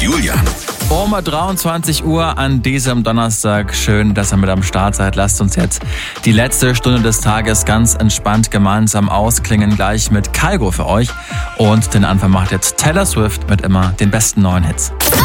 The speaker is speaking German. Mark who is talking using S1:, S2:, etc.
S1: Julian.
S2: Um 23 Uhr an diesem Donnerstag. Schön, dass ihr mit am Start seid. Lasst uns jetzt die letzte Stunde des Tages ganz entspannt gemeinsam ausklingen. Gleich mit Kygo für euch. Und den Anfang macht jetzt Taylor Swift mit immer den besten neuen Hits.